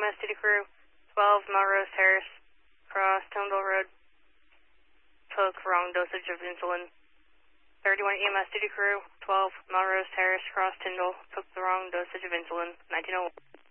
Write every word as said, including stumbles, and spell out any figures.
M S Duty Crew, twelve Melrose Terrace, cross Tindall Road. Took wrong dosage of insulin. thirty-one E M S Duty Crew, twelve Melrose Terrace, cross Tyndall. Took the wrong dosage of insulin. nineteen oh one.